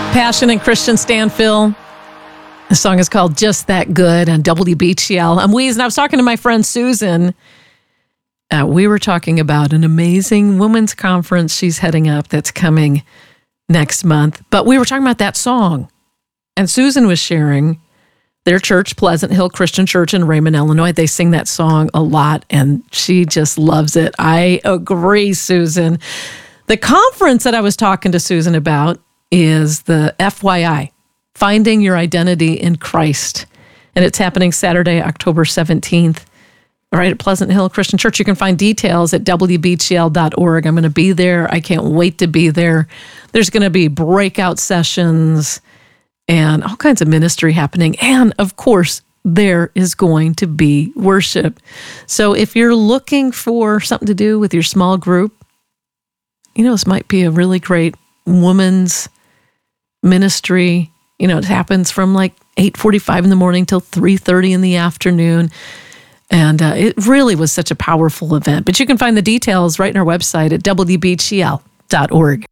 Passion and Christian Stanfill. The song is called Just That Good on WBGL. I'm Weez, and I was talking to my friend Susan. We were talking about an amazing women's conference she's heading up that's coming next month. But we were talking about that song. And Susan was sharing their church, Pleasant Hill Christian Church in Raymond, Illinois. They sing that song a lot, and she just loves it. I agree, Susan. The conference that I was talking to Susan about is the FYI, Finding Your Identity in Christ. And it's happening Saturday, October 17th, right at Pleasant Hill Christian Church. You can find details at WBGL.org. I'm going to be there. I can't wait to be there. There's going to be breakout sessions and all kinds of ministry happening. And of course, there is going to be worship. So if you're looking for something to do with your small group, you know, this might be a really great women's ministry. You know, it happens from like 8:45 in the morning till 3:30 in the afternoon. And it really was such a powerful event. But you can find the details right on our website at WBGL.org.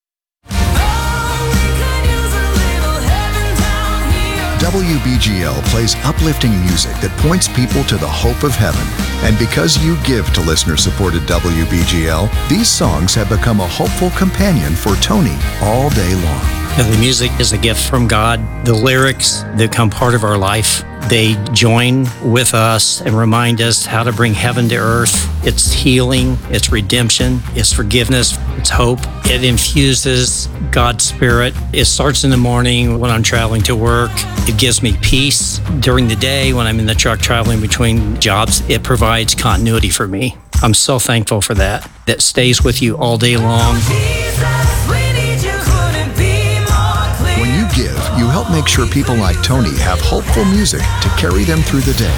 WBGL plays uplifting music that points people to the hope of heaven. And because you give to listener-supported WBGL, these songs have become a hopeful companion for Tony all day long. The music is a gift from God. The lyrics become part of our life. They join with us and remind us how to bring heaven to earth. It's healing, it's redemption, it's forgiveness, it's hope. It infuses God's Spirit. It starts in the morning when I'm traveling to work. It gives me peace. During the day when I'm in the truck traveling between jobs, it provides continuity for me. I'm so thankful for that. That stays with you all day long. When you give, you help make sure people like Tony have hopeful music to carry them through the day.